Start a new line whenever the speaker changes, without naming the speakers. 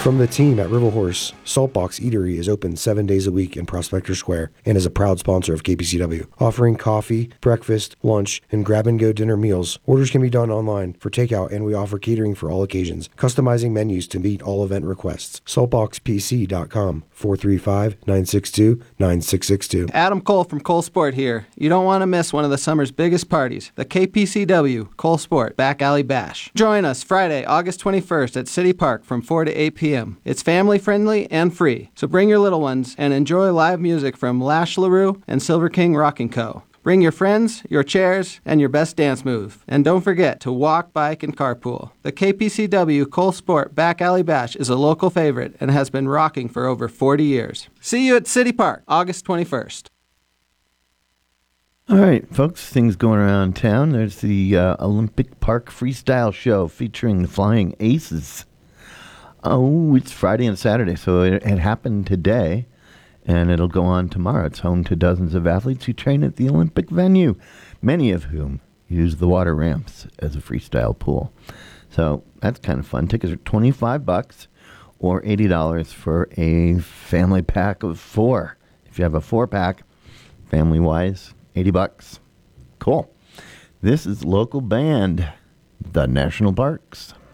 From the team at River Horse, Saltbox Eatery is open 7 days a week in Prospector Square and is a proud sponsor of KPCW. Offering coffee, breakfast, lunch, and grab-and-go dinner meals, orders can be done online for takeout, and we offer catering for all occasions, customizing menus to meet all event requests. Saltboxpc.com, 435-962-9662.
Adam Cole from Cole Sport here. You don't want to miss one of the summer's biggest parties, the KPCW Cole Sport Back Alley Bash. Join us Friday, August 21st at City Park from 4 to 8 p.m. It's family-friendly and free, so bring your little ones and enjoy live music from Lash LaRue and Silver King Rockin' Co. Bring your friends, your chairs, and your best dance move. And don't forget to walk, bike, and carpool. The KPCW Cole Sport Back Alley Bash is a local favorite and has been rocking for over 40 years. See you at City Park, August 21st.
All right, folks, things going around town. There's the Olympic Park Freestyle Show featuring the Flying Aces. Oh, it's Friday and Saturday, so it happened today, and it'll go on tomorrow. It's home to dozens of athletes who train at the Olympic venue, many of whom use the water ramps as a freestyle pool. So that's kind of fun. Tickets are $25 or $80 for a family pack of 4. If you have a 4-pack, family-wise, $80. Cool. This is local band, the National Parks.